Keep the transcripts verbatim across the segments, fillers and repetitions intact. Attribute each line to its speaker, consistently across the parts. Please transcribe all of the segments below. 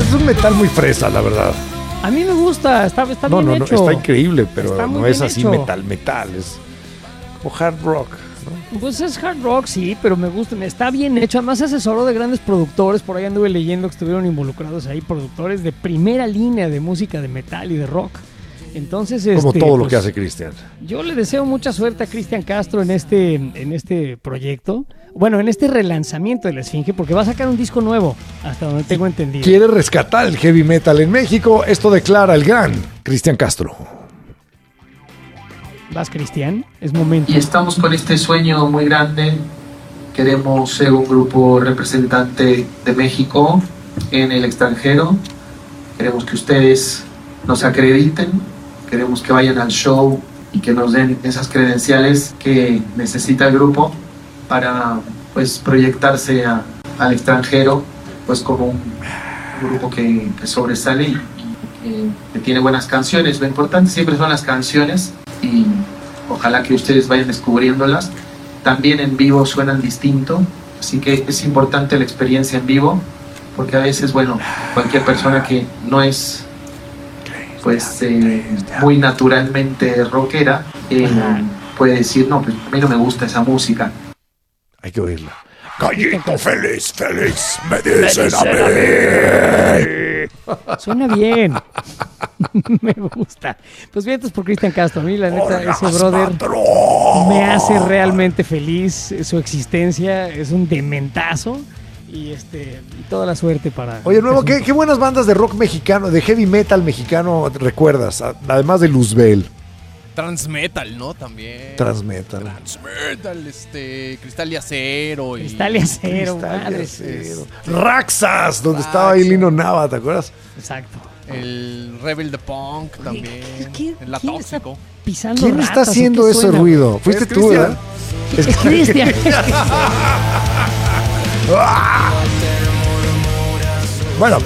Speaker 1: es un metal muy fresa, la verdad.
Speaker 2: A mí me gusta, está, está
Speaker 1: no,
Speaker 2: bien
Speaker 1: no,
Speaker 2: hecho.
Speaker 1: No, está increíble, pero
Speaker 2: está
Speaker 1: no es así
Speaker 2: hecho.
Speaker 1: metal, metal, es como hard rock, ¿no?
Speaker 2: Pues es hard rock, sí, pero me gusta, está bien hecho. Además se asesoró de grandes productores, por ahí anduve leyendo que estuvieron involucrados ahí, productores de primera línea de música de metal y de rock. Entonces,
Speaker 1: como
Speaker 2: este,
Speaker 1: todo lo
Speaker 2: pues,
Speaker 1: que hace Cristian.
Speaker 2: Yo le deseo mucha suerte a Cristian Castro en este, en este proyecto. Bueno, en este relanzamiento de La Esfinge, porque va a sacar un disco nuevo, hasta donde tengo entendido.
Speaker 1: Quiere rescatar el heavy metal en México. Esto declara el gran Cristian Castro.
Speaker 2: Vas, Cristian, es momento.
Speaker 3: Y estamos con este sueño muy grande. Queremos ser un grupo representante de México en el extranjero. Queremos que ustedes nos acrediten. Queremos que vayan al show y que nos den esas credenciales que necesita el grupo para pues proyectarse a, al extranjero pues como un, un grupo que, que sobresale y, y que tiene buenas canciones. Lo importante siempre son las canciones y ojalá que ustedes vayan descubriéndolas. También en vivo suenan distinto, así que es importante la experiencia en vivo, porque a veces, bueno, cualquier persona que no es pues eh, muy naturalmente rockera eh, puede decir, no, pues a mí no me gusta esa música.
Speaker 1: Hay que oírla. Gallito feliz, feliz, me dicen a mí.
Speaker 2: Suena bien. Me gusta. Pues bien, entonces por Cristian Castro. A mí, la neta,
Speaker 1: Hola,
Speaker 2: ese brother
Speaker 1: patrón.
Speaker 2: me hace realmente feliz. Su existencia es un dementazo. Y este y toda la suerte para...
Speaker 1: Oye, nuevo, ¿qué, qué buenas bandas de rock mexicano, de heavy metal mexicano recuerdas? Además de Luzbel.
Speaker 4: Transmetal, ¿no? También.
Speaker 1: Transmetal.
Speaker 4: Transmetal, este, Cristal y Acero. Y...
Speaker 2: Cristal y Acero,
Speaker 1: Cristal y
Speaker 2: madre.
Speaker 1: Acero. Raxas, donde
Speaker 4: Raxas.
Speaker 1: estaba ahí Lino Nava, ¿te acuerdas?
Speaker 2: Exacto.
Speaker 4: El Rebel the Punk también.
Speaker 2: ¿Qué-
Speaker 4: el La
Speaker 2: quién
Speaker 4: Tóxico.
Speaker 2: está pisando
Speaker 1: ¿Quién
Speaker 2: ratas,
Speaker 1: está
Speaker 2: ¿o qué
Speaker 1: haciendo ese
Speaker 2: suena?
Speaker 1: ruido? Fuiste
Speaker 4: Es
Speaker 1: tú,
Speaker 4: Cristian.
Speaker 1: ¿verdad?
Speaker 2: Es Cristian.
Speaker 1: Bueno,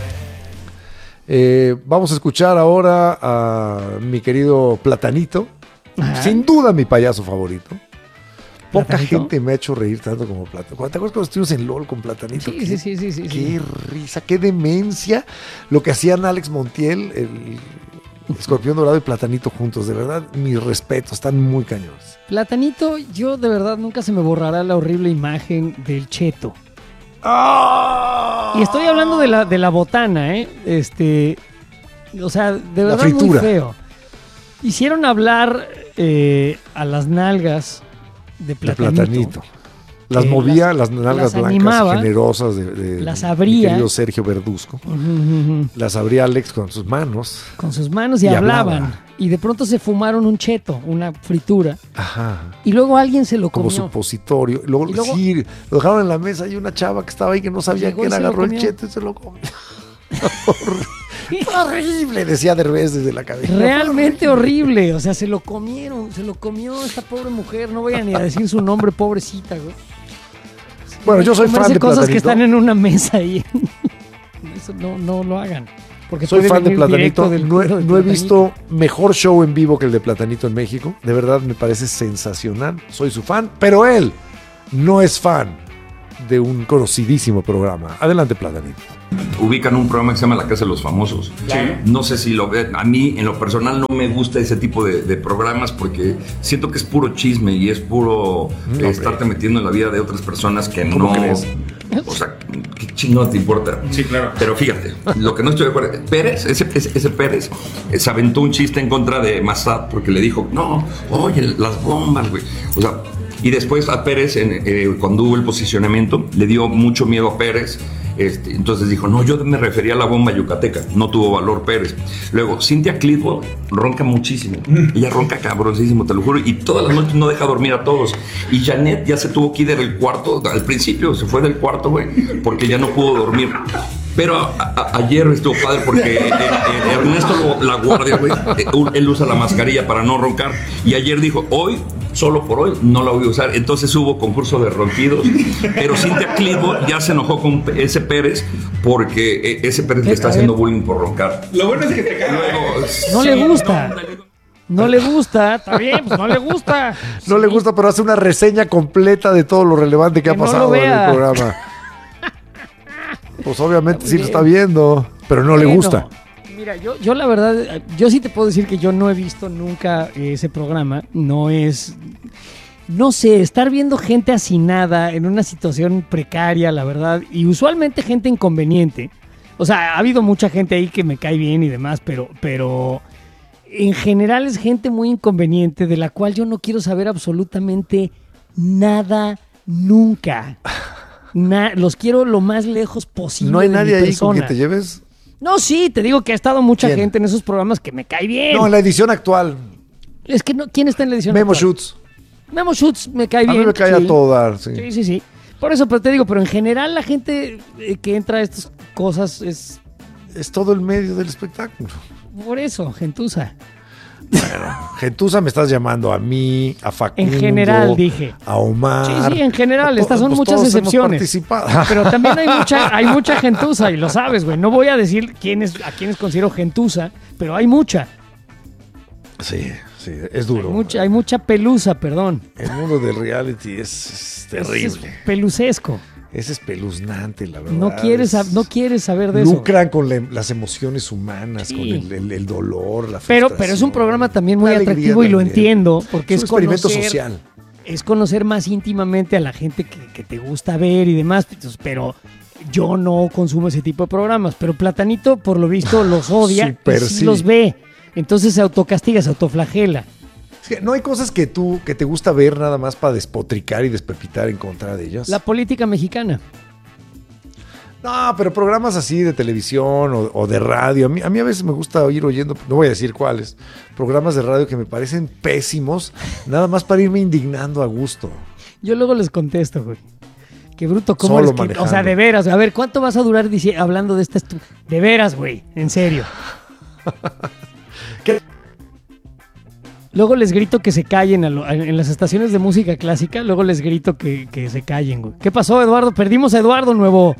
Speaker 1: eh, vamos a escuchar ahora a mi querido Platanito.
Speaker 2: Ajá.
Speaker 1: Sin duda mi payaso favorito. Poca
Speaker 2: ¿Platanito?
Speaker 1: gente me ha hecho reír tanto como Platanito. ¿Te acuerdas cuando estuvimos en LOL con Platanito?
Speaker 2: Sí, sí, sí, sí, sí,
Speaker 1: Qué
Speaker 2: sí.
Speaker 1: risa, qué demencia lo que hacían Alex Montiel, el Escorpión Dorado y Platanito juntos. De verdad, mis respetos, están muy cañones.
Speaker 2: Platanito, yo de verdad nunca se me borrará la horrible imagen del cheto.
Speaker 1: ¡Ah!
Speaker 2: Y estoy hablando de la, de la botana, ¿eh? Este, o sea, de verdad muy
Speaker 1: fritura.
Speaker 2: feo. Hicieron hablar eh, a las nalgas de
Speaker 1: De
Speaker 2: Platanito.
Speaker 1: Platanito. Las
Speaker 2: Que
Speaker 1: movía,
Speaker 2: las-
Speaker 1: las, nalgas
Speaker 2: las
Speaker 1: blancas,
Speaker 2: animaba,
Speaker 1: generosas de, de
Speaker 2: las
Speaker 1: mi
Speaker 2: abría.
Speaker 1: querido Sergio Verduzco.
Speaker 2: Ujú, ujú, ujú.
Speaker 1: Las abría Alex con sus manos.
Speaker 2: Con sus manos y,
Speaker 1: Y
Speaker 2: hablaban.
Speaker 1: hablaba.
Speaker 2: Y de pronto se fumaron un cheto, una fritura.
Speaker 1: Ajá.
Speaker 2: Y luego alguien se lo
Speaker 1: Como
Speaker 2: comió.
Speaker 1: supositorio. Luego,
Speaker 2: Y luego-
Speaker 1: sí, lo dejaron en la mesa y una chava que estaba ahí que no sabía
Speaker 2: Llegó
Speaker 1: quién
Speaker 2: y se lo
Speaker 1: agarró el
Speaker 2: comió.
Speaker 1: cheto y se lo comió. Horrible, decía Derbez desde la cabeza.
Speaker 2: Realmente horrible. O sea, se lo comieron. Se lo comió esta pobre mujer. No voy a ni a decir su nombre, pobrecita, güey.
Speaker 1: Bueno, yo soy fan
Speaker 2: Comerse
Speaker 1: de
Speaker 2: cosas
Speaker 1: Platanito.
Speaker 2: que están en una mesa ahí. Eso no, no lo hagan. Porque
Speaker 1: Soy
Speaker 2: puede
Speaker 1: fan de
Speaker 2: venir
Speaker 1: Platanito.
Speaker 2: directo del
Speaker 1: No he,
Speaker 2: culo de
Speaker 1: no he
Speaker 2: Platanito.
Speaker 1: visto mejor show en vivo que el de Platanito en México. De verdad me parece sensacional. Soy su fan, pero él no es fan de un conocidísimo programa. Adelante, Platanito.
Speaker 5: Ubican un programa que se llama La Casa de los Famosos. No sé si lo ven. A mí, en lo personal, no me gusta ese tipo de, de programas porque siento que es puro chisme y es puro eh, estarte metiendo en la vida de otras personas que
Speaker 1: ¿Cómo
Speaker 5: no.
Speaker 1: crees?
Speaker 5: O sea, ¿qué chingón te importa?
Speaker 6: Sí, claro.
Speaker 5: Pero fíjate, lo que no estoy de acuerdo. Pérez, ese, ese, ese Pérez, eh, se aventó un chiste en contra de Massad porque le dijo, no, oye, las bombas, güey. O sea. Y después a Pérez, en, eh, cuando hubo el posicionamiento, le dio mucho miedo a Pérez. Este, entonces dijo, no, yo me refería a la bomba yucateca. No tuvo valor Pérez. Luego, Cynthia Clitbo ronca muchísimo. Ella ronca cabroncísimo, te lo juro. Y todas las noches no deja dormir a todos. Y Janet ya se tuvo que ir del cuarto. Al principio se fue del cuarto, güey, porque ya no pudo dormir. Pero a, a, ayer estuvo padre porque eh, eh, Ernesto La Guardia, güey, eh, él usa la mascarilla para no roncar. Y ayer dijo, hoy, solo por hoy, no la voy a usar. Entonces hubo concurso de ronquidos. Pero Cynthia Clitbo ya se enojó con ese Pérez porque eh, ese Pérez le está haciendo bullying por roncar.
Speaker 6: Lo bueno es que te cae.
Speaker 5: Luego,
Speaker 2: No
Speaker 5: sí,
Speaker 2: le gusta.
Speaker 5: no,
Speaker 2: No le gusta. Está bien, pues no le gusta.
Speaker 1: No le gusta, pero hace una reseña completa de todo lo relevante que,
Speaker 2: Que
Speaker 1: ha
Speaker 2: no
Speaker 1: pasado
Speaker 2: lo
Speaker 1: en el
Speaker 2: vea.
Speaker 1: programa. Pues obviamente sí lo
Speaker 2: Bien.
Speaker 1: está viendo, pero no le
Speaker 2: Bueno,
Speaker 1: gusta.
Speaker 2: Mira, yo, yo la verdad, yo sí te puedo decir que yo no he visto nunca ese programa. No es... No sé, estar viendo gente hacinada en una situación precaria, la verdad, y usualmente gente inconveniente. O sea, ha habido mucha gente ahí que me cae bien y demás, pero, pero en general es gente muy inconveniente de la cual yo no quiero saber absolutamente nada nunca. Na- los quiero lo más lejos posible.
Speaker 1: ¿No hay
Speaker 2: de
Speaker 1: nadie
Speaker 2: mi
Speaker 1: ahí
Speaker 2: persona.
Speaker 1: con que te lleves?
Speaker 2: No, sí, te digo que ha estado mucha
Speaker 1: ¿Quién?
Speaker 2: gente en esos programas que me cae bien.
Speaker 1: No, en la edición actual.
Speaker 2: Es que no, ¿quién está en la edición?
Speaker 1: Memo
Speaker 2: actual?
Speaker 1: Schutz.
Speaker 2: Memo Schutz me cae
Speaker 1: A
Speaker 2: bien.
Speaker 1: mí me cae
Speaker 2: sí.
Speaker 1: a todo dar, sí.
Speaker 2: Sí, sí, sí. Por eso, pero te digo, pero en general la gente eh, que entra a estas cosas es
Speaker 1: Es todo el medio del espectáculo.
Speaker 2: por eso, gentuza.
Speaker 1: Gentuza me estás llamando a mí, a Facundo.
Speaker 2: En general, dije.
Speaker 1: A Omar.
Speaker 2: Sí, sí, en general, estas son
Speaker 1: Pues
Speaker 2: muchas
Speaker 1: todos hemos
Speaker 2: excepciones.
Speaker 1: participado.
Speaker 2: Pero también hay mucha, hay mucha gentuza y lo sabes, güey. No voy a decir quiénes, a quiénes considero gentuza, pero hay mucha.
Speaker 1: Sí, sí, es
Speaker 2: Hay
Speaker 1: duro.
Speaker 2: mucha, hay mucha pelusa, perdón.
Speaker 1: El mundo del reality es, es terrible.
Speaker 2: Es, es pelucesco.
Speaker 1: Es espeluznante, la verdad.
Speaker 2: No quieres,
Speaker 1: Es-
Speaker 2: sab- no quieres saber de eso.
Speaker 1: Lucran con la- las emociones humanas,
Speaker 2: Sí.
Speaker 1: con el, el- el dolor, la
Speaker 2: Pero,
Speaker 1: frustración.
Speaker 2: pero es un programa también muy
Speaker 1: La alegría
Speaker 2: atractivo y lo
Speaker 1: también.
Speaker 2: entiendo, porque
Speaker 1: Es
Speaker 2: es,
Speaker 1: un experimento
Speaker 2: conocer,
Speaker 1: social.
Speaker 2: es conocer más íntimamente a la gente que, que te gusta ver y demás. Entonces, pero yo no consumo ese tipo de programas. Pero Platanito, por lo visto, los odia
Speaker 1: Súper
Speaker 2: y sí
Speaker 1: sí.
Speaker 2: los ve. Entonces se autocastiga, se autoflagela.
Speaker 1: Es que no hay cosas que tú que te gusta ver nada más para despotricar y despepitar en contra de ellas.
Speaker 2: La política mexicana.
Speaker 1: No, pero programas así de televisión o, o de radio. A mí, a mí a veces me gusta ir oyendo, no voy a decir cuáles, programas de radio que me parecen pésimos, nada más para irme indignando a gusto.
Speaker 2: Yo luego les contesto, güey. Qué bruto, ¿cómo
Speaker 1: Solo
Speaker 2: les quito? O sea,
Speaker 1: manejando.
Speaker 2: de veras. A ver, ¿cuánto vas a durar dici- hablando de esta estu- De veras, güey. En serio.
Speaker 1: ¿Qué?
Speaker 2: Luego les grito que se callen a lo- en las estaciones de música clásica. Luego les grito que, que se callen, güey. ¿Qué pasó, Eduardo? Perdimos a Eduardo Nuevo.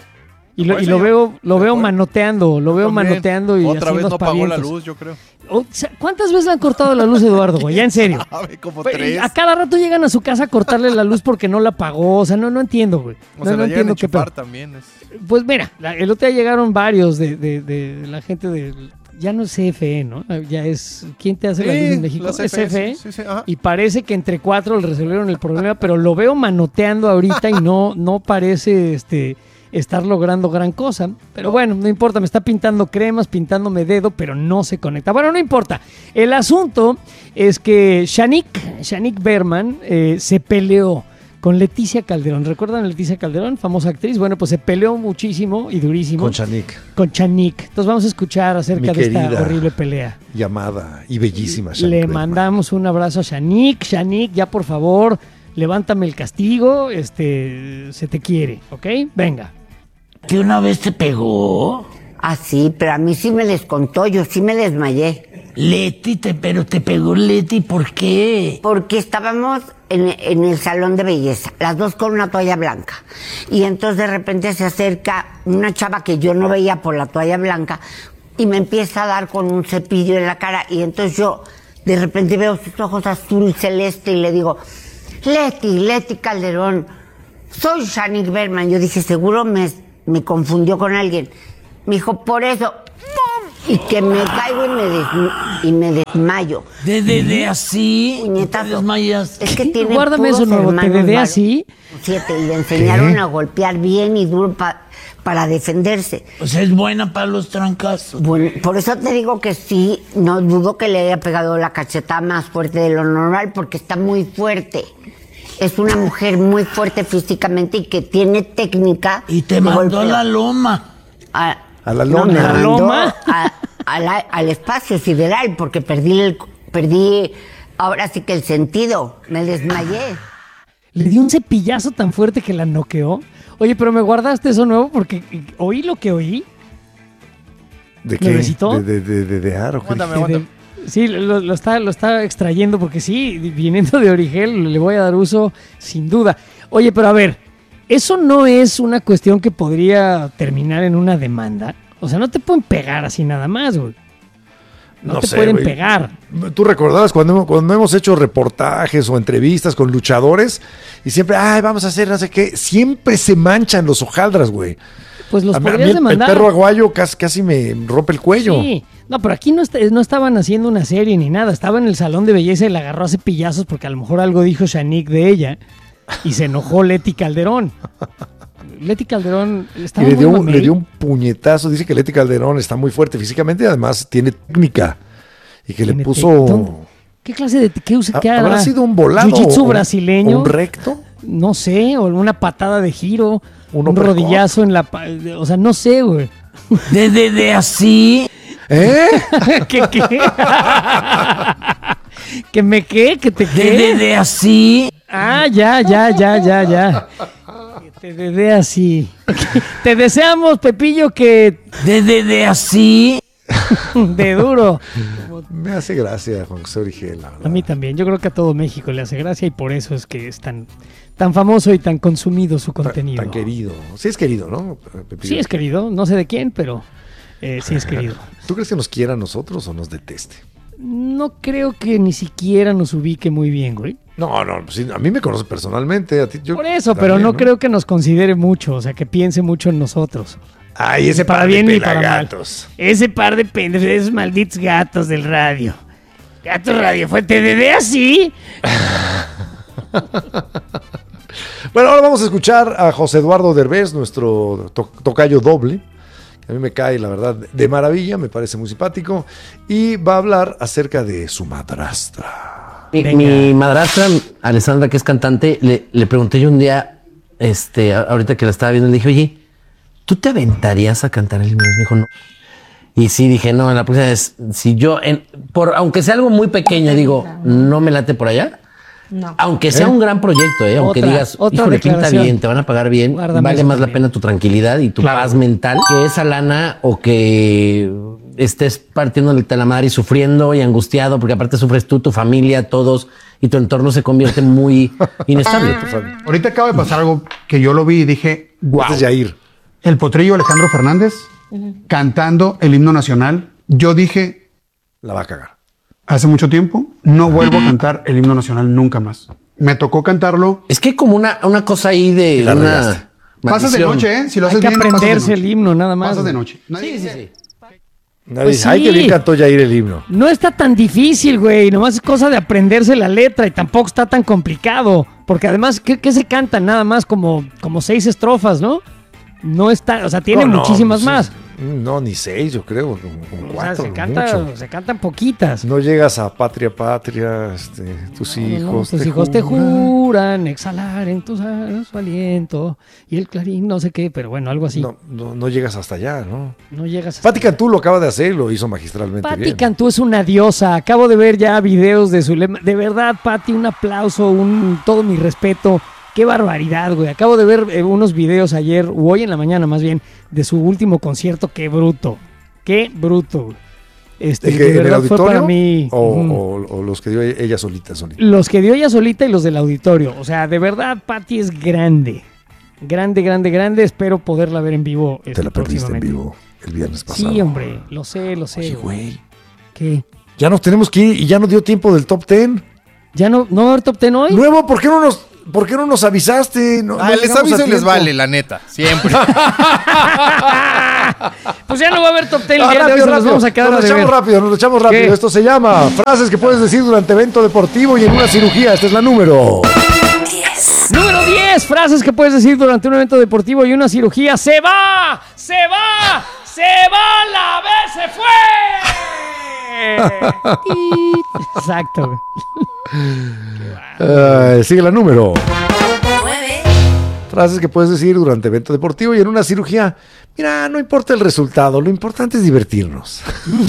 Speaker 2: Y lo,
Speaker 4: Pues,
Speaker 2: y lo
Speaker 4: señor,
Speaker 2: veo, lo
Speaker 4: se
Speaker 2: veo
Speaker 4: fue.
Speaker 2: manoteando, lo veo
Speaker 4: También,
Speaker 2: manoteando y
Speaker 4: otra vez
Speaker 2: haciendo
Speaker 4: no apagó la
Speaker 2: aspavientos.
Speaker 4: luz, yo creo.
Speaker 2: O sea, ¿cuántas veces le han cortado la luz a Eduardo, güey? Ya en serio.
Speaker 4: Sabe, como
Speaker 2: Güey,
Speaker 4: tres.
Speaker 2: a cada rato llegan a su casa a cortarle la luz porque no la pagó. O sea, no, no entiendo, güey.
Speaker 4: O
Speaker 2: No,
Speaker 4: sea,
Speaker 2: no
Speaker 4: la llegan a
Speaker 2: entiendo qué
Speaker 4: enchufar
Speaker 2: pedo.
Speaker 4: también. es-
Speaker 2: Pues mira, la- el otro día llegaron varios de, de, de la gente de... Ya no es C F E, ¿no? Ya es... ¿Quién te hace la luz en
Speaker 4: Sí,
Speaker 2: México?
Speaker 4: la
Speaker 2: Es C F E.
Speaker 4: sí, sí, sí, ajá.
Speaker 2: Y parece que entre cuatro le resolvieron el problema, pero lo veo manoteando ahorita y no, no parece este, estar logrando gran cosa. Pero bueno, no importa, me está pintando cremas, pintándome dedo, pero no se conecta. Bueno, no importa. El asunto es que Shanique, Shanique Berman eh, se peleó con Leticia Calderón. ¿Recuerdan a Leticia Calderón, famosa actriz? Bueno, pues se peleó muchísimo y durísimo
Speaker 1: Con Chanik,
Speaker 2: con Shanique. Entonces vamos a escuchar acerca
Speaker 1: Mi
Speaker 2: de esta
Speaker 1: querida.
Speaker 2: horrible pelea.
Speaker 1: llamada y bellísima Shanique
Speaker 2: Le
Speaker 1: Berman.
Speaker 2: mandamos un abrazo a Shanique. Shanique, ya por favor, levántame el castigo. Este, se te quiere, ¿ok? Venga.
Speaker 6: ¿Que una vez te pegó?
Speaker 7: Ah, sí, pero a mí sí me les contó, yo sí me desmayé.
Speaker 6: Leti, te, pero te pegó Leti, ¿por qué?
Speaker 7: Porque estábamos en, en el salón de belleza, las dos con una toalla blanca. Y entonces de repente se acerca una chava que yo no veía por la toalla blanca y me empieza a dar con un cepillo en la cara. Y entonces yo de repente veo sus ojos azul celeste y le digo, Leti, Leti Calderón, soy Shanique Berman. Yo dije, seguro me, me confundió con alguien. Me dijo, por eso, ¡pum! Y que me caigo y me, des, y me desmayo.
Speaker 6: ¿De, de, de así?
Speaker 7: Puñetazo.
Speaker 6: ¿Te desmayas?
Speaker 7: Es que tiene
Speaker 2: Guárdame
Speaker 7: puros
Speaker 2: eso, Nuevo. Te
Speaker 7: hermanos
Speaker 2: dedé
Speaker 7: varones.
Speaker 2: así.
Speaker 7: Siete, y le enseñaron
Speaker 1: ¿Qué?
Speaker 7: a golpear bien y duro pa- para defenderse.
Speaker 6: O sea, es buena para los trancazos.
Speaker 7: Bueno, por eso te digo que sí, no dudo que le haya pegado la cachetada más fuerte de lo normal, porque está muy fuerte. Es una mujer muy fuerte físicamente y que tiene técnica.
Speaker 6: Y te
Speaker 7: de
Speaker 6: mandó a
Speaker 7: golpeo.
Speaker 6: la loma.
Speaker 7: A,
Speaker 1: A la
Speaker 7: no,
Speaker 1: lona.
Speaker 7: me
Speaker 1: ¿A la
Speaker 7: mandó
Speaker 2: loma?
Speaker 7: a- a la- al espacio sideral, porque perdí el, perdí ahora sí que el sentido, me desmayé.
Speaker 2: Le dio un cepillazo tan fuerte que la noqueó. Oye, pero me guardaste eso, Nuevo, porque oí lo que oí.
Speaker 1: ¿De
Speaker 2: ¿Me recitó?
Speaker 1: De, de, de, de, de Aro, ¿qué
Speaker 4: Aguántame,
Speaker 1: dije?
Speaker 2: Que
Speaker 4: aguántame.
Speaker 2: de- sí, lo, lo está, lo está extrayendo porque sí, viniendo de Origel le voy a dar uso sin duda. Oye, pero a ver, ¿eso no es una cuestión que podría terminar en una demanda? O sea, no te pueden pegar así nada más, güey. No,
Speaker 1: No
Speaker 2: te
Speaker 1: sé,
Speaker 2: pueden
Speaker 1: güey.
Speaker 2: pegar.
Speaker 1: Tú recordarás cuando, cuando hemos hecho reportajes o entrevistas con luchadores y siempre, ay, vamos a hacer no sé qué, siempre se manchan los hojaldras, güey.
Speaker 2: Pues los
Speaker 1: A mí- a mí
Speaker 2: podrías
Speaker 1: el, el
Speaker 2: demandar.
Speaker 1: perro aguayo casi, casi me rompe el cuello.
Speaker 2: Sí, no, pero aquí no, est- no estaban haciendo una serie ni nada. Estaba en el salón de belleza y la agarró a cepillazos porque a lo mejor algo dijo Shanique de ella y se enojó Leti Calderón. Leti Calderón
Speaker 1: Y
Speaker 2: estaba
Speaker 1: le
Speaker 2: muy
Speaker 1: dio, un,
Speaker 2: mamey.
Speaker 1: le dio un puñetazo. Dice que Leti Calderón está muy fuerte físicamente y además tiene técnica. Y que le
Speaker 2: Tiene
Speaker 1: puso.
Speaker 2: te- ¿dónde? ¿Qué clase de qué usa? ¿Qué
Speaker 1: ¿Habrá
Speaker 2: hará?
Speaker 1: sido un volado?
Speaker 2: ¿Jiu-jitsu
Speaker 1: o-
Speaker 2: brasileño?
Speaker 1: ¿Un recto?
Speaker 2: No sé, o una patada de giro,
Speaker 1: Un
Speaker 2: un,
Speaker 1: uppercut.
Speaker 2: rodillazo en la... pa- O sea, no sé, güey.
Speaker 6: De, de, de así.
Speaker 1: ¿Eh?
Speaker 2: ¿Qué qué? ¿Que me qué? ¿Que te
Speaker 6: De,
Speaker 2: qué?
Speaker 6: de, de así.
Speaker 2: Ah, ya, ya, ya, ya, ya. Que te dé así. Te deseamos, Pepillo, que
Speaker 6: De, de, de así.
Speaker 2: de duro.
Speaker 1: Me hace gracia Juan José Origel, la verdad.
Speaker 2: A mí también. Yo creo que a todo México le hace gracia y por eso es que es tan, tan famoso y tan consumido su
Speaker 1: Tan-
Speaker 2: contenido.
Speaker 1: Tan querido. Sí es querido, ¿no? Pepillo?
Speaker 2: Sí es querido. No sé de quién, pero eh, sí es querido.
Speaker 1: ¿Tú crees que nos quiera a nosotros o nos deteste?
Speaker 2: No creo que ni siquiera nos ubique muy bien, güey.
Speaker 1: No, no, pues sí, a mí me conoce personalmente. A ti, yo
Speaker 2: Por eso, pero
Speaker 1: también,
Speaker 2: no, creo que nos considere mucho, o sea, que piense mucho en nosotros.
Speaker 1: Ay, ese
Speaker 2: Para
Speaker 1: par
Speaker 2: bien
Speaker 1: de
Speaker 2: ni para mal.
Speaker 1: pelagatos.
Speaker 2: Ese par de pendejos, esos malditos gatos del radio. Gatos Radio fue T D D así.
Speaker 1: Bueno, ahora vamos a escuchar a José Eduardo Derbez, nuestro to- tocayo doble. A mí me cae, la verdad, de maravilla, me parece muy simpático. Y va a hablar acerca de su madrastra.
Speaker 8: Mi,
Speaker 2: Venga.
Speaker 8: mi madrastra, Alessandra, que es cantante, le, le pregunté yo un día, este, a- ahorita que la estaba viendo, le dije, oye, ¿tú te aventarías a cantar el himno? Me dijo, no. Y sí, dije, no, la próxima vez, si yo, en, por, aunque sea algo muy pequeño, digo, no me late por allá.
Speaker 7: No.
Speaker 8: Aunque sea un gran proyecto, ¿eh? aunque
Speaker 2: Otra-
Speaker 8: digas,
Speaker 2: otra
Speaker 8: híjole, pinta
Speaker 2: declaración.
Speaker 8: bien, te van a pagar bien,
Speaker 2: Guárdame
Speaker 8: vale
Speaker 2: eso
Speaker 8: más la
Speaker 2: también.
Speaker 8: pena tu tranquilidad y tu paz mental que esa lana o que estés partiendo de la madre y sufriendo y angustiado, porque aparte sufres tú, tu familia, todos, y tu entorno se convierte muy inestable.
Speaker 9: Ahorita acaba de pasar algo que yo lo vi y dije, wow.
Speaker 1: Este es Yair.
Speaker 9: El potrillo Alejandro Fernández cantando el himno nacional. Yo dije,
Speaker 1: La va a cagar.
Speaker 9: hace mucho tiempo, no vuelvo a cantar el himno nacional nunca más. Me tocó cantarlo.
Speaker 8: Es que hay como una, una cosa ahí de
Speaker 1: La
Speaker 8: una
Speaker 1: regaste.
Speaker 9: Pasas de
Speaker 8: maldición.
Speaker 9: noche, ¿eh? Si lo
Speaker 2: Hay
Speaker 9: haces
Speaker 2: que
Speaker 9: bien, pasas de
Speaker 2: aprenderse
Speaker 9: noche.
Speaker 2: el himno, nada más.
Speaker 9: Pasas de
Speaker 2: güey.
Speaker 9: noche. Nadie
Speaker 8: Sí, sí,
Speaker 9: dice-
Speaker 8: sí.
Speaker 1: Nadie
Speaker 2: Pues
Speaker 1: dice, ay, que
Speaker 2: sí.
Speaker 1: bien cantó Yair el himno.
Speaker 2: No está tan difícil, güey. Nomás es cosa de aprenderse la letra y tampoco está tan complicado. Porque además, ¿qué, qué se cantan? Nada más como, como seis estrofas, ¿no? No está, o sea, tiene
Speaker 1: No, no,
Speaker 2: muchísimas
Speaker 1: sí.
Speaker 2: más.
Speaker 1: No, ni seis, yo creo, como, como
Speaker 2: O sea,
Speaker 1: cuatro.
Speaker 2: se, canta,
Speaker 1: mucho.
Speaker 2: se cantan poquitas.
Speaker 1: No llegas a patria, patria, este, tus
Speaker 2: No, no,
Speaker 1: hijos.
Speaker 2: no, tus
Speaker 1: te
Speaker 2: hijos te
Speaker 1: juran.
Speaker 2: juran exhalar en tus alas su aliento y el clarín, no sé qué, pero bueno, algo así. No,
Speaker 1: No, no, no llegas hasta allá, ¿no?
Speaker 2: llegas a...
Speaker 1: Pati Cantú lo acaba de hacer y lo hizo magistralmente
Speaker 2: Pati
Speaker 1: bien.
Speaker 2: Cantú es una diosa. Acabo de ver ya videos de su lema. De verdad, Pati, un aplauso, un todo mi respeto. Qué barbaridad, güey. Acabo de ver eh, unos videos ayer, o hoy en la mañana más bien, de su último concierto. Qué bruto. Qué bruto, güey. Este,
Speaker 1: ¿El que-
Speaker 2: de
Speaker 1: en el
Speaker 2: verdad fue
Speaker 1: auditorio?
Speaker 2: para mí.
Speaker 1: O,
Speaker 2: ujú.
Speaker 1: o- o los que dio ella solita, solita.
Speaker 2: Los que dio ella solita y los del auditorio. O sea, de verdad, Pati es grande. Grande, grande, grande. Espero poderla ver en vivo.
Speaker 1: Te
Speaker 2: este,
Speaker 1: la perdiste en
Speaker 2: próximamente.
Speaker 1: vivo el viernes pasado.
Speaker 2: Sí, hombre. Lo sé, lo sé.
Speaker 1: Oye,
Speaker 2: güey.
Speaker 1: güey.
Speaker 2: ¿Qué?
Speaker 1: Ya nos tenemos que ir y ya no dio tiempo del top ten.
Speaker 2: ¿Ya no, no va a haber top ten hoy?
Speaker 1: Nuevo, ¿por qué no nos, por qué no nos avisaste? No,
Speaker 4: Ah,
Speaker 1: no
Speaker 4: les
Speaker 1: llegamos
Speaker 4: aviso
Speaker 1: a
Speaker 4: y les
Speaker 1: tiempo.
Speaker 4: vale, la neta. Siempre.
Speaker 2: Pues ya no va a haber top ten el
Speaker 1: Ah,
Speaker 2: día de hoy,
Speaker 1: rápido,
Speaker 2: se los
Speaker 1: rápido.
Speaker 2: vamos a quedar
Speaker 1: Nos
Speaker 2: a
Speaker 1: lo echamos
Speaker 2: deber.
Speaker 1: rápido, nos lo echamos rápido.
Speaker 2: ¿Qué?
Speaker 1: Esto se llama frases que puedes decir durante evento deportivo y en una cirugía. Esta es la número.
Speaker 2: Número diez, frases que puedes decir durante un evento deportivo y una cirugía. ¡Se va! ¡Se va! ¡Se va! ¡La vez se fue! Tit. Exacto, güey.
Speaker 1: Eh, sigue la número. Frases que puedes decir durante evento deportivo y en una cirugía. Mira, no importa el resultado, lo importante es divertirnos.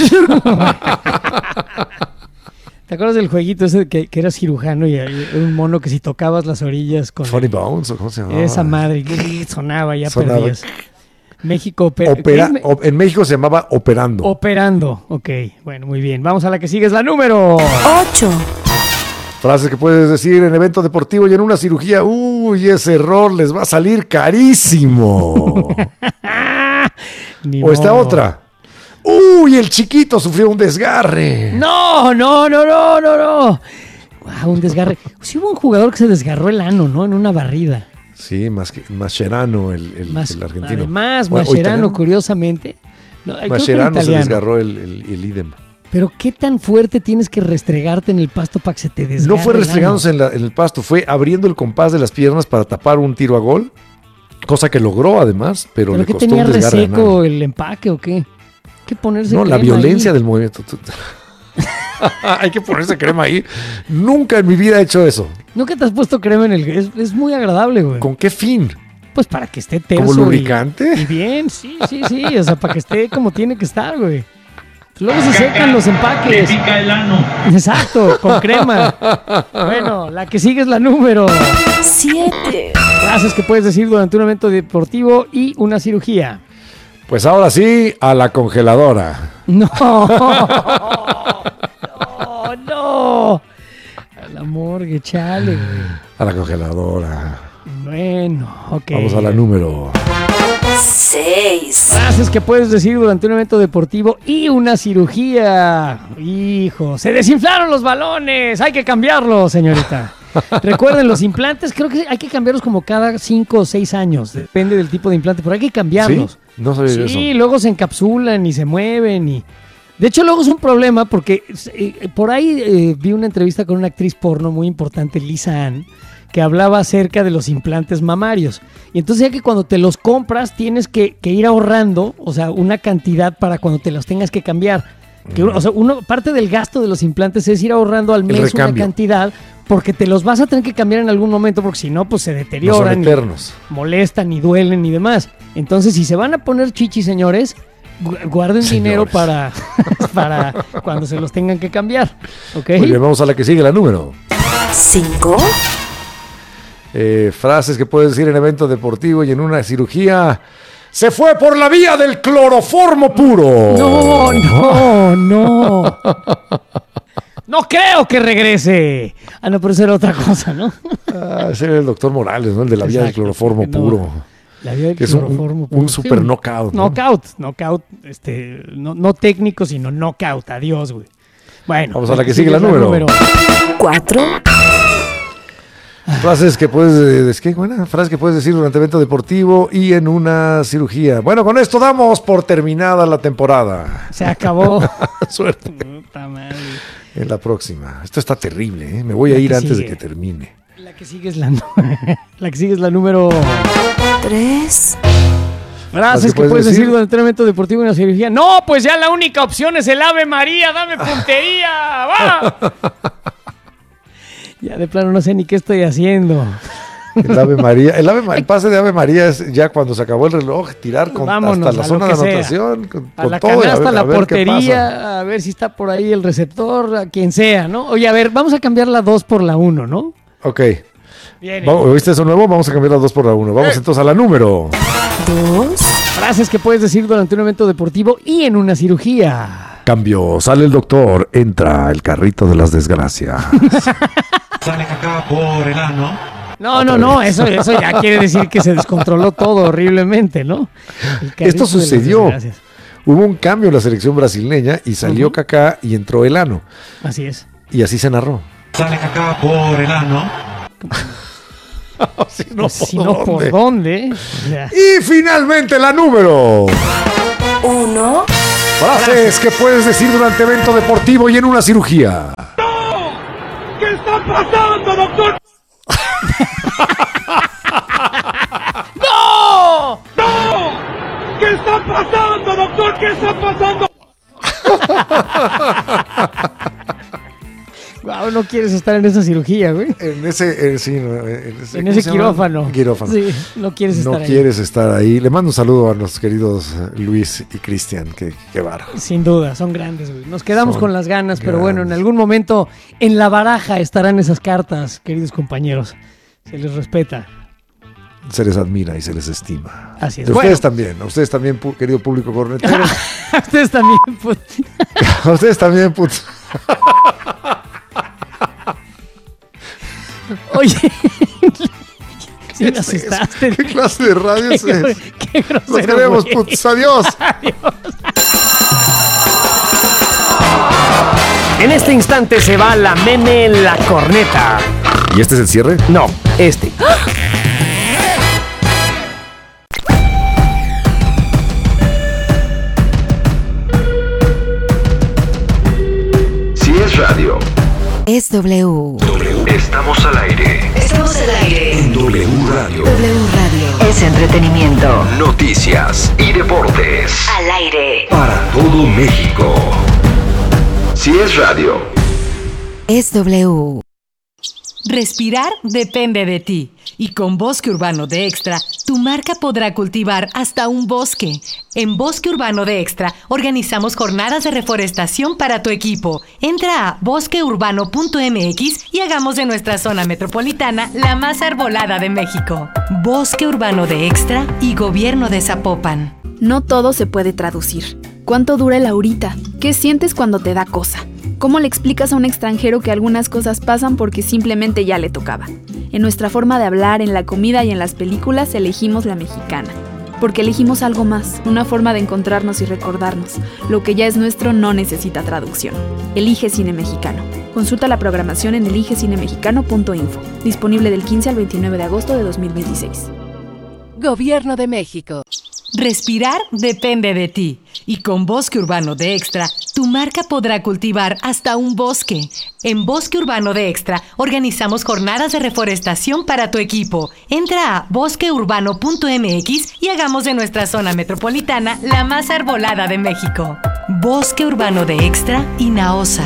Speaker 2: ¿Te acuerdas del jueguito ese que, que eras cirujano y había un mono que si tocabas las orillas con
Speaker 1: Funny Bones, ¿o cómo se llama?
Speaker 2: esa madre grrr, sonaba, ya
Speaker 1: Sonaba.
Speaker 2: perdías? México opera-
Speaker 1: Opera-
Speaker 2: ¿qué?
Speaker 1: op- en México se llamaba Operando.
Speaker 2: Operando. Ok, bueno, muy bien. Vamos a la que sigue, es la número
Speaker 10: ocho.
Speaker 1: Frases que puedes decir en evento deportivo y en una cirugía. Uy, ese error les va a salir carísimo.
Speaker 2: Ni
Speaker 1: O esta
Speaker 2: modo.
Speaker 1: otra. Uy, Uy, el chiquito sufrió un desgarre.
Speaker 2: No, no, no, no, no, no. Wow, un desgarre. Sí hubo un jugador que se desgarró el ano, ¿no? En una barrida.
Speaker 1: Sí, más que Mascherano, el, el,
Speaker 2: Mas-
Speaker 1: el argentino.
Speaker 2: Además,
Speaker 1: Bueno, o
Speaker 2: Mascherano,
Speaker 1: italiano.
Speaker 2: curiosamente. No, creo que era
Speaker 1: Mascherano se
Speaker 2: italiano.
Speaker 1: desgarró el, el, el ídem.
Speaker 2: Pero qué tan fuerte tienes que restregarte en el pasto para que se te desgarre.
Speaker 1: No fue
Speaker 2: el
Speaker 1: restregándose
Speaker 2: ano?
Speaker 1: en, la- en el pasto, fue abriendo el compás de las piernas para tapar un tiro a gol, cosa que logró además, pero,
Speaker 2: ¿Pero
Speaker 1: le
Speaker 2: qué
Speaker 1: costó
Speaker 2: tenía
Speaker 1: un desgarre
Speaker 2: reseco
Speaker 1: anal.
Speaker 2: el empaque o qué? Hay que ponerse
Speaker 1: No, la
Speaker 2: crema
Speaker 1: violencia
Speaker 2: ahí.
Speaker 1: del movimiento. Hay que ponerse crema ahí. Nunca en mi vida he hecho eso.
Speaker 2: ¿Nunca te has puesto crema en el...? Es, es muy agradable, güey.
Speaker 1: ¿Con qué fin?
Speaker 2: Pues para que esté terso.
Speaker 1: ¿Como
Speaker 2: y-
Speaker 1: lubricante?
Speaker 2: Y, bien, sí, sí, sí. O sea, para que esté como tiene que estar, güey. Luego se secan los empaques.
Speaker 6: Le pica el ano.
Speaker 2: Exacto, con crema. Bueno, la que sigue es la número
Speaker 10: Siete.
Speaker 2: frases que puedes decir durante un evento deportivo y una cirugía.
Speaker 1: Pues ahora sí, a la congeladora.
Speaker 2: No, no, no. A la morgue, chale, güey.
Speaker 1: A la congeladora.
Speaker 2: Bueno, ok.
Speaker 1: Vamos a la número.
Speaker 10: Seis.
Speaker 2: Frases que puedes decir durante un evento deportivo y una cirugía. Hijo, se desinflaron los balones. Hay que cambiarlos, señorita. Recuerden, los implantes creo que hay que cambiarlos como cada cinco o seis años. Depende del tipo de implante, pero hay que cambiarlos.
Speaker 1: ¿Sí? No sabía
Speaker 2: Sí,
Speaker 1: eso.
Speaker 2: luego se encapsulan y se mueven y... De hecho, luego es un problema porque eh, por ahí eh, vi una entrevista con una actriz porno muy importante, Lisa Ann, que hablaba acerca de los implantes mamarios. Y entonces ya que cuando te los compras tienes que, que ir ahorrando, o sea, una cantidad para cuando te los tengas que cambiar. Que, uno- o sea, uno, parte del gasto de los implantes es ir ahorrando al mes una
Speaker 1: recambio.
Speaker 2: cantidad porque te los vas a tener que cambiar en algún momento porque si no, pues se
Speaker 1: No son
Speaker 2: deterioran, y
Speaker 1: eternos.
Speaker 2: molestan y duelen y demás. Entonces, si se van a poner chichis, señores, gu- guarden
Speaker 1: Señores.
Speaker 2: dinero para, para cuando se los tengan que cambiar. ¿Ok?
Speaker 1: Muy bien, vamos a la que sigue, la número.
Speaker 10: Cinco.
Speaker 1: Eh, frases que puedes decir en evento deportivo y en una cirugía. Se fue por la vía del cloroformo puro.
Speaker 2: No, no, no. No creo que regrese. Ah, no, pero eso era otra cosa, ¿no?
Speaker 1: Ah, ese era el doctor Morales, ¿no? El de la vía del
Speaker 2: Exacto,
Speaker 1: cloroformo
Speaker 2: no.
Speaker 1: puro.
Speaker 2: La vida del
Speaker 1: Que es un-
Speaker 2: cloroformo
Speaker 1: un
Speaker 2: puro.
Speaker 1: super
Speaker 2: Sí,
Speaker 1: knockout, ¿no?
Speaker 2: Knockout, knockout, este, no, no técnico, sino knockout. Adiós, güey. Bueno.
Speaker 1: Vamos a la que sigue, la número.
Speaker 10: Cuatro.
Speaker 1: Frases que puedes eh, ¿qué buena? Frases que puedes decir durante evento deportivo y en una cirugía. Bueno, con esto damos por terminada la temporada.
Speaker 2: Se acabó.
Speaker 1: Suerte
Speaker 2: Puta madre.
Speaker 1: en la próxima. Esto está terrible, ¿eh? Me voy a
Speaker 2: La
Speaker 1: ir
Speaker 2: que
Speaker 1: antes
Speaker 2: sigue.
Speaker 1: de que termine.
Speaker 2: La que sigue es la, nu- la que sigue es la número.
Speaker 10: Tres.
Speaker 2: Frases que puedes decir durante un evento deportivo y una cirugía. No, pues ya la única opción es el Ave María, dame puntería. ¡Va! Ya de plano no sé ni qué estoy haciendo.
Speaker 1: El Ave María, el, Ave Ma- el pase de Ave María es ya cuando se acabó el reloj, tirar con,
Speaker 2: Vámonos
Speaker 1: hasta la
Speaker 2: a
Speaker 1: zona
Speaker 2: lo
Speaker 1: de
Speaker 2: que sea.
Speaker 1: anotación, con,
Speaker 2: A
Speaker 1: con
Speaker 2: la
Speaker 1: todo, y a
Speaker 2: canasta,
Speaker 1: ver-
Speaker 2: a la
Speaker 1: a ver qué pasa.
Speaker 2: portería, a ver si está por ahí el receptor, a quien sea, ¿no? Oye, a ver, vamos a cambiar la dos por la uno, ¿no?
Speaker 1: Ok.
Speaker 2: Bien.
Speaker 1: Vamos, ¿viste eso nuevo? Vamos a cambiar las dos por la uno. Vamos entonces a la número.
Speaker 10: Dos.
Speaker 2: Frases que puedes decir durante un evento deportivo y en una cirugía.
Speaker 1: Cambio, sale el doctor, entra el carrito de las desgracias.
Speaker 6: Sale caca por el ano.
Speaker 2: No, no, no, eso, eso ya quiere decir que se descontroló todo horriblemente, ¿no? El carrito
Speaker 1: Esto
Speaker 2: de las
Speaker 1: sucedió.
Speaker 2: desgracias.
Speaker 1: Hubo un cambio en la selección brasileña y salió
Speaker 2: Ujú.
Speaker 1: Kaká y entró el ano.
Speaker 2: Así es.
Speaker 1: Y así se narró.
Speaker 6: Sale caca por el ano.
Speaker 1: Si no,
Speaker 2: Pues, si no, ¿por dónde? O sea,
Speaker 1: Y finalmente la número.
Speaker 10: Uno.
Speaker 1: Frases que puedes decir durante evento deportivo y en una cirugía.
Speaker 6: ¿Qué está pasando, doctor?
Speaker 2: ¡No!
Speaker 6: ¡No! ¿Qué está pasando, doctor? ¿Qué está pasando?
Speaker 2: Guau, no quieres estar en esa cirugía, güey.
Speaker 1: En ese, eh, sí, no, en ese,
Speaker 2: En
Speaker 1: ¿cómo
Speaker 2: ese
Speaker 1: se llama?
Speaker 2: quirófano.
Speaker 1: Quirófano.
Speaker 2: Sí, no quieres
Speaker 1: No
Speaker 2: estar ahí.
Speaker 1: quieres estar ahí. Le mando un saludo a los queridos eh, Luis y Cristian. Que, qué bárbaro.
Speaker 2: Sin duda, son grandes, güey. Nos quedamos
Speaker 1: Son
Speaker 2: con las ganas, pero bueno, en
Speaker 1: grandes.
Speaker 2: algún momento en la baraja estarán esas cartas, queridos compañeros. Se les respeta.
Speaker 1: Se les admira y se les estima.
Speaker 2: Así es.
Speaker 1: A
Speaker 2: Bueno.
Speaker 1: ustedes también, a ustedes también, pu- querido público cornetero.
Speaker 2: A ustedes también, pues.
Speaker 1: A ustedes también, put.
Speaker 2: Oye. Sí, me
Speaker 1: ¿Qué es eso?
Speaker 2: asustaste.
Speaker 1: ¿Qué clase de radio es
Speaker 2: Qué,
Speaker 1: esa?
Speaker 2: qué grosero.
Speaker 1: Los queremos,
Speaker 2: güey.
Speaker 1: putos. Adiós.
Speaker 2: Adiós.
Speaker 11: En este instante se va la meme la corneta.
Speaker 1: ¿Y este es el cierre?
Speaker 11: No, este.
Speaker 12: Si es radio,
Speaker 10: Es W.
Speaker 12: estamos al aire.
Speaker 10: Estamos al aire.
Speaker 12: En W Radio.
Speaker 10: W Radio. Es entretenimiento.
Speaker 12: Noticias y deportes.
Speaker 10: Al aire.
Speaker 12: Para todo México. Si es radio.
Speaker 10: Es W.
Speaker 13: Respirar depende de ti. Y con Bosque Urbano de Extra, tu marca podrá cultivar hasta un bosque. En Bosque Urbano de Extra, organizamos jornadas de reforestación para tu equipo. Entra a bosque urbano punto m x y hagamos de nuestra zona metropolitana la más arbolada de México. Bosque Urbano de Extra y Gobierno de Zapopan.
Speaker 14: No todo se puede traducir. ¿Cuánto dura el ahorita? ¿Qué sientes cuando te da cosa? ¿Cómo le explicas a un extranjero que algunas cosas pasan porque simplemente ya le tocaba? En nuestra forma de hablar, en la comida y en las películas elegimos la mexicana. Porque elegimos algo más, una forma de encontrarnos y recordarnos. Lo que ya es nuestro no necesita traducción. Elige Cine Mexicano. Consulta la programación en elige cine mexicano punto info. Disponible del quince al veintinueve de agosto de dos mil veintiséis.
Speaker 13: Gobierno de México. Respirar depende de ti. Y con Bosque Urbano de Extra, tu marca podrá cultivar hasta un bosque. En Bosque Urbano de Extra, organizamos jornadas de reforestación para tu equipo. Entra a bosque urbano punto m x y hagamos de nuestra zona metropolitana la más arbolada de México. Bosque Urbano de Extra y Naosa.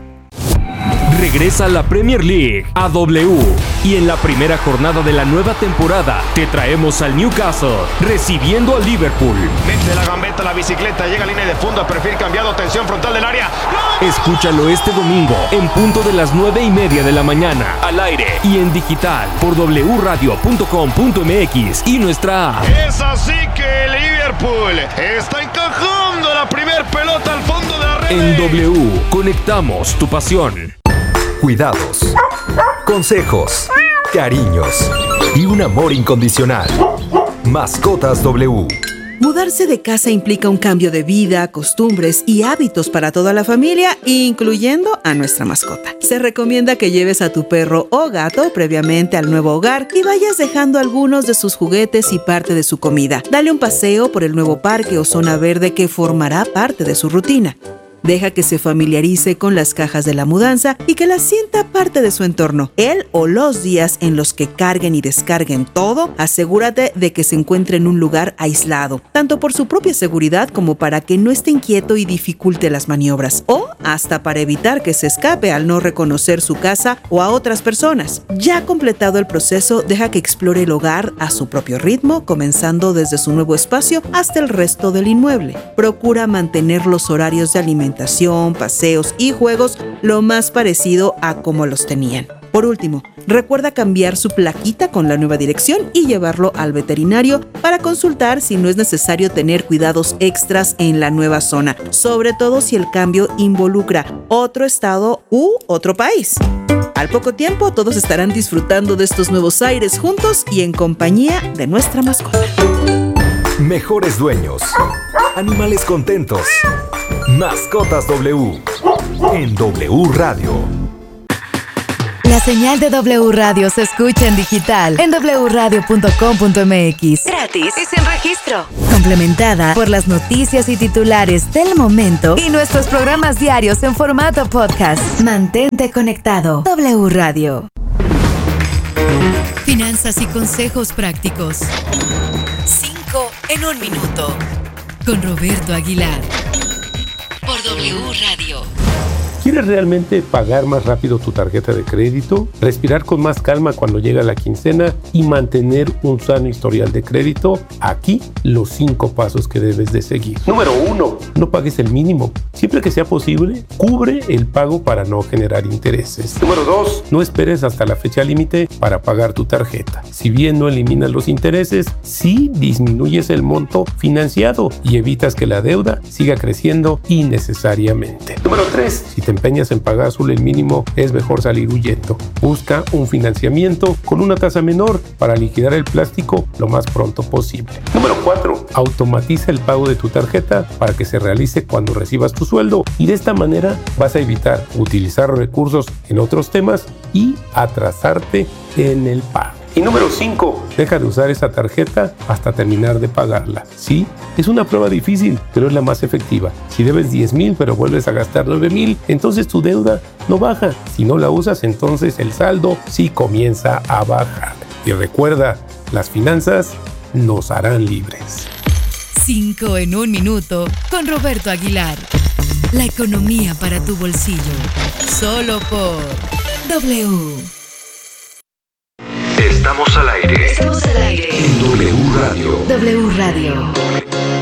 Speaker 15: Regresa la Premier League a W y en la primera jornada de la nueva temporada te traemos al Newcastle recibiendo al Liverpool.
Speaker 16: Mete la gambeta, la bicicleta, llega a línea de fondo, perfil cambiado, tensión frontal del área. ¡No!
Speaker 15: Escúchalo este domingo en punto de las nueve y media de la mañana al aire y en digital por w radio punto com punto m x y nuestra app.
Speaker 16: Es así que el Liverpool está encajando la primer pelota al fondo de la red.
Speaker 15: En W conectamos tu pasión.
Speaker 17: Cuidados, consejos, cariños y un amor incondicional. Mascotas W.
Speaker 18: Mudarse de casa implica un cambio de vida, costumbres y hábitos para toda la familia, incluyendo a nuestra mascota. Se recomienda que lleves a tu perro o gato previamente al nuevo hogar y vayas dejando algunos de sus juguetes y parte de su comida. Dale un paseo por el nuevo parque o zona verde que formará parte de su rutina. Deja que se familiarice con las cajas de la mudanza y que las sienta parte de su entorno. Él o los días en los que carguen y descarguen todo, asegúrate de que se encuentre en un lugar aislado, tanto por su propia seguridad como para que no esté inquieto y dificulte las maniobras, o hasta para evitar que se escape al no reconocer su casa o a otras personas. Ya completado el proceso, deja que explore el hogar a su propio ritmo, comenzando desde su nuevo espacio hasta el resto del inmueble. Procura mantener los horarios de alimentación, paseos y juegos lo más parecido a como los tenían. Por último, recuerda cambiar su plaquita con la nueva dirección y llevarlo al veterinario para consultar si no es necesario tener cuidados extras en la nueva zona, sobre todo si el cambio involucra otro estado u otro país. Al poco tiempo, todos estarán disfrutando de estos nuevos aires juntos y en compañía de nuestra mascota.
Speaker 17: Mejores dueños. Animales contentos. Mascotas W. En W Radio.
Speaker 10: La señal de W Radio se escucha en digital en w radio punto com punto m x. Gratis y sin registro. Complementada por las noticias y titulares del momento y nuestros programas diarios en formato podcast. Mantente conectado. W Radio.
Speaker 19: Finanzas y consejos prácticos. Cinco en un minuto. Con Roberto Aguilar. Por W Radio.
Speaker 20: ¿Quieres realmente pagar más rápido tu tarjeta de crédito? Respirar con más calma cuando llega la quincena y mantener un sano historial de crédito. Aquí los cinco pasos que debes de seguir. Número uno, no pagues el mínimo. Siempre que sea posible, cubre el pago para no generar intereses. Número dos, no esperes hasta la fecha límite para pagar tu tarjeta. Si bien no eliminas los intereses, sí disminuyes el monto financiado y evitas que la deuda siga creciendo innecesariamente. Número tres, si te empeñas en pagar solo el mínimo, es mejor salir huyendo. Busca un financiamiento con una tasa menor para liquidar el plástico lo más pronto posible. Número cuatro. Automatiza el pago de tu tarjeta para que se realice cuando recibas tu sueldo, y de esta manera vas a evitar utilizar recursos en otros temas y atrasarte en el pago. Y número cinco, deja de usar esa tarjeta hasta terminar de pagarla. Sí, es una prueba difícil, pero es la más efectiva. Si debes diez mil pero vuelves a gastar nueve mil, entonces tu deuda no baja. Si no la usas, entonces el saldo sí comienza a bajar. Y recuerda, las finanzas nos harán libres.
Speaker 19: Cinco en un minuto con Roberto Aguilar. La economía para tu bolsillo. Solo por W.
Speaker 12: Estamos al aire.
Speaker 19: Estamos al aire.
Speaker 12: En W Radio.
Speaker 19: W Radio.